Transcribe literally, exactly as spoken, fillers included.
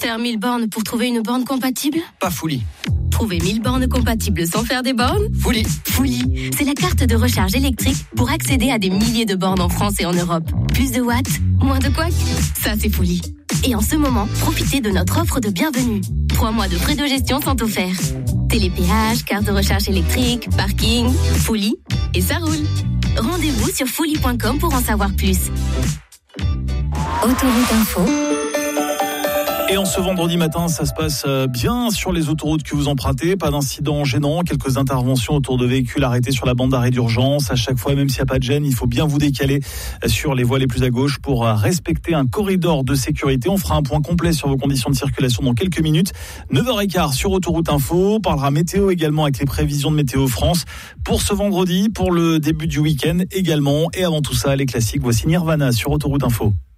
Faire mille bornes pour trouver une borne compatible ? Pas Fully. Trouver mille bornes compatibles sans faire des bornes ? Fully. Fully, c'est la carte de recharge électrique pour accéder à des milliers de bornes en France et en Europe. Plus de watts, moins de couacs. Ça, c'est Fully. Et en ce moment, profitez de notre offre de bienvenue. Trois mois de frais de gestion sont offerts. Télépéage, carte de recharge électrique, parking, Fully, et ça roule. Rendez-vous sur fully point com pour en savoir plus. Autoroute Info. Et en ce vendredi matin, ça se passe bien sur les autoroutes que vous empruntez. Pas d'incidents gênants, quelques interventions autour de véhicules arrêtés sur la bande d'arrêt d'urgence. À chaque fois, même s'il n'y a pas de gêne, il faut bien vous décaler sur les voies les plus à gauche pour respecter un corridor de sécurité. On fera un point complet sur vos conditions de circulation dans quelques minutes. neuf heures quinze sur Autoroute Info. On parlera météo également avec les prévisions de Météo France pour ce vendredi, pour le début du week-end également. Et avant tout ça, les classiques. Voici Nirvana sur Autoroute Info.